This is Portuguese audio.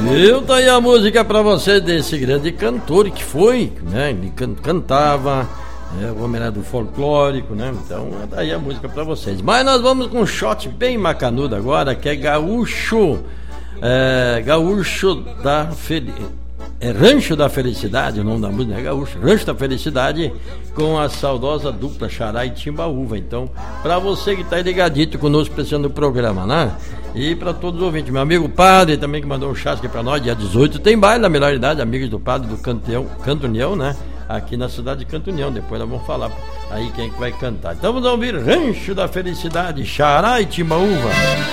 Eu daí a música pra você desse grande cantor que foi, né? Ele cantava, o homem era do folclórico, né? Então é daí a música pra vocês. Mas nós vamos com um shot bem macanudo agora, que é Gaúcho. Gaúcho da Rancho da Felicidade, o nome da música é Gaúcho, Rancho da Felicidade, com a saudosa dupla Xará e Timbaúva. Então, pra você que tá ligadito conosco prestando o programa, né? E pra todos os ouvintes, meu amigo Padre também que mandou um chat aqui pra nós, dia 18 tem baile da melhor idade, amigos do Padre do Canto União, né? Aqui na cidade de Canto União, depois nós vamos falar aí quem é que vai cantar. Então vamos ouvir Rancho da Felicidade, Xará e Timbaúva.